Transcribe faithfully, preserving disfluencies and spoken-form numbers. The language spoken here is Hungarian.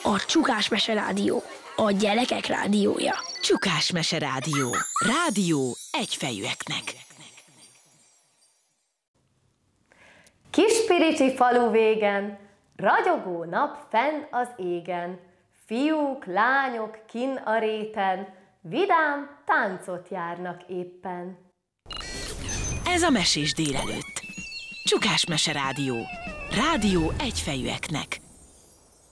A Csukás Mese Rádió, a gyerekek rádiója. Csukás Mese Rádió. Rádió egyfejűeknek. Kispiricsi falu végen, ragyogó nap fenn az égen, fiúk, lányok kin a réten, vidám táncot járnak éppen. Ez a Mesés délelőtt. Csukás Mese Rádió. Rádió egyfejűeknek.